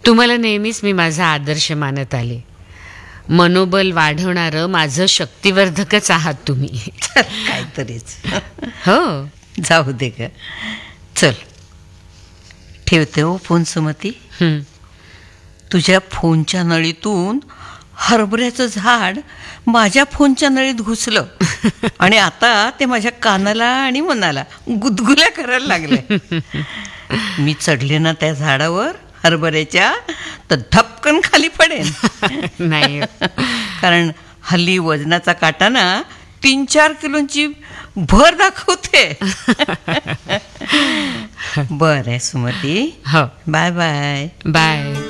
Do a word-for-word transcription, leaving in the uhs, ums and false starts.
तुम्हाला नेहमीच मी माझा आदर्श मानत आले. मनोबल वाढवणारं माझं शक्तिवर्धकच आहात तुम्ही. काहीतरीच. हो. जाऊ दे ग. चल ठेवते हो फोन सुमती. हं. तुझ्या फोनच्या नळीतून हरभऱ्याचं झाड माझ्या फोनच्या नळीत घुसलं आणि आता ते माझ्या कानाला आणि मनाला गुदगुल्या करायला लागले. मी चढले ना त्या झाडावर हरभऱ्याच्या तर धपकन खाली पडेन. नाही. कारण हल्ली वजनाचा काटा ना तीन चार किलोची भर दाखवते. बरं आहे सुमती. हो. Bye bye. बाय.